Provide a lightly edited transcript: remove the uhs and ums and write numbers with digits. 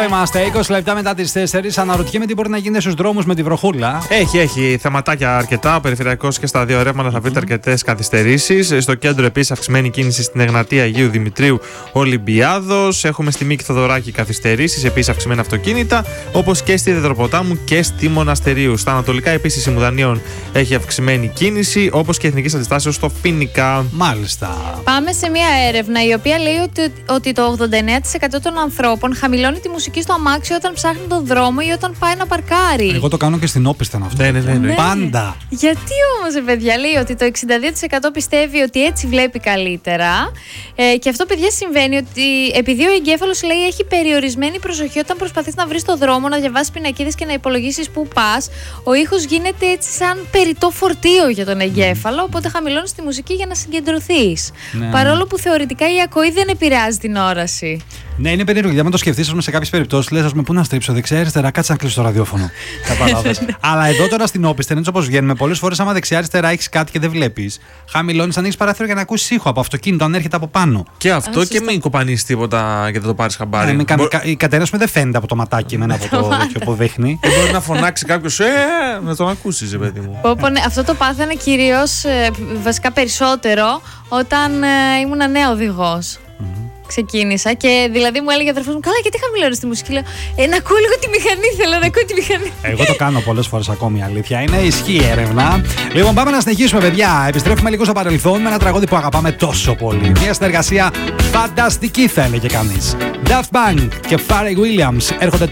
Εδώ είμαστε, 20 λεπτά μετά τις 4. Αναρωτιέμαι τι μπορεί να γίνει στους δρόμους με τη βροχούλα. Έχει θεματάκια αρκετά. Ο περιφερειακός και στα δύο ρεύματα θα βρείτε αρκετές καθυστερήσεις. Στο κέντρο επίσης αυξημένη κίνηση στην Εγνατία Αγίου Δημητρίου Ολυμπιάδος. Έχουμε στη Μίκη Θοδωράκη καθυστερήσεις, επίσης αυξημένα αυτοκίνητα. Όπως και στη Δεδροποτάμου και στη Μοναστερίου. Στα ανατολικά επίσης η Μουδανίων έχει αυξημένη κίνηση, όπως και Εθνικής Αντιστάσεως στο Φοίνικα. Μάλιστα. Πάμε σε μια έρευνα η οποία λέει ότι το 89% των ανθρώπων χαμηλώνει τη μουσική στο αμάξι όταν ψάχνει τον δρόμο ή όταν πάει να παρκάρει. Εγώ το κάνω και στην όπισθεν αυτό. Ναι. Πάντα. Γιατί όμως, παιδιά, λέει ότι το 62% πιστεύει ότι έτσι βλέπει καλύτερα. Και αυτό, παιδιά, συμβαίνει ότι επειδή ο εγκέφαλος, λέει, έχει περιορισμένη προσοχή όταν προσπαθείς να βρεις το δρόμο, να διαβάσεις πινακίδες και να υπολογίσεις πού πας, ο ήχος γίνεται έτσι σαν περιττό φορτίο για τον εγκέφαλο. Οπότε χαμηλώνεις τη μουσική για να συγκεντρωθείς. Ναι. Παρόλο που θεωρητικά η ακοή δεν επηρεάζει την όραση. Ναι, είναι περίεργο. Γιατί αν το σκεφτείς, σε κάποιες περιπτώσεις λες, πού να στρίψω, δεξιά-αριστερά, κάτσε να κλείσω το ραδιόφωνο. Καταλάβες. Αλλά εδώ τώρα στην όπισθεν, έτσι όπως βγαίνουμε, πολλές φορές άμα δεξιά-αριστερά έχεις κάτι και δεν βλέπεις, χαμηλώνεις, ανοίγεις παράθυρο για να ακούσεις ήχο από αυτοκίνητο, αν έρχεται από πάνω. Και αυτό και μην κοπανίσεις τίποτα και δεν το πάρεις χαμπάρι. Η κατένα δεν φαίνεται από το ματάκι εμένα από το τέτοιο που δείχνει. Μπορεί να φωνάξει κάποιος, να τον ακούσεις, παιδί μου. Αυτό το πάθανε κυρίως, βασικά περισσότερο, όταν ήμουν νέα οδηγός. Ξεκίνησα και δηλαδή μου έλεγε ο αδερφός μου, καλά, γιατί χαμηλώνεις τη μουσική? Λέω, να ακούω λίγο τη μηχανή, θέλω να ακούω τη μηχανή. Εγώ το κάνω πολλές φορές ακόμη, η αλήθεια είναι. Ισχύει η έρευνα. Λοιπόν, πάμε να συνεχίσουμε, παιδιά. Επιστρέφουμε λίγο στο παρελθόν με ένα τραγούδι που αγαπάμε τόσο πολύ. Μια συνεργασία φανταστική, θα έλεγε κανείς. Daft Punk και Pharrell Williams έρχονται